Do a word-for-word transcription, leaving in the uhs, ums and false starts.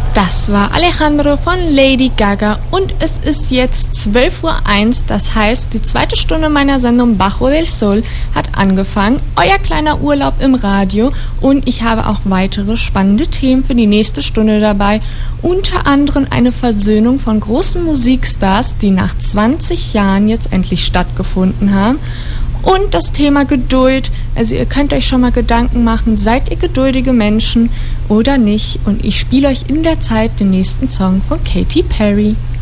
Das war Alejandro von Lady Gaga und es ist jetzt zwölf Uhr eins, das heißt, die zweite Stunde meiner Sendung Bajo del Sol hat angefangen, euer kleiner Urlaub im Radio, und ich habe auch weitere spannende Themen für die nächste Stunde dabei, unter anderem eine Versöhnung von großen Musikstars, die nach zwanzig Jahren jetzt endlich stattgefunden haben. Und das Thema Geduld, also ihr könnt euch schon mal Gedanken machen, seid ihr geduldige Menschen oder nicht? Und ich spiele euch in der Zeit den nächsten Song von Katy Perry.